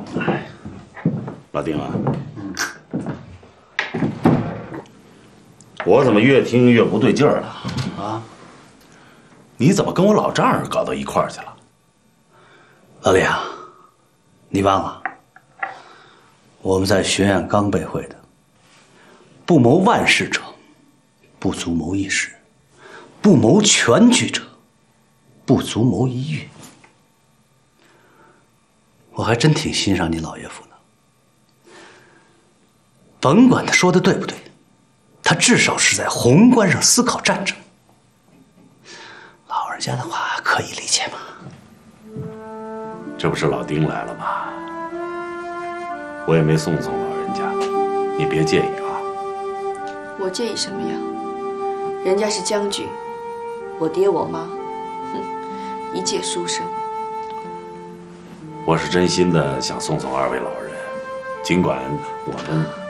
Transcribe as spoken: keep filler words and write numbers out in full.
老丁啊，我怎么越听越不对劲儿了啊？你怎么跟我老丈人搞到一块儿去了？ 老李啊，你忘了？我们在学院刚背会的，不谋万事者，不足谋一时；不谋全局者，不足谋一月。我还真挺欣赏你老爷夫的，甭管他说的对不对，他至少是在宏观上思考战争。老人家的话可以理解吗？ 这不是老丁来了吗？我也没送送老人家，你别介意啊。 我介意什么呀？人家是将军，我爹我妈，哼，一介书生。 我是真心的想送送二位老人，尽管我们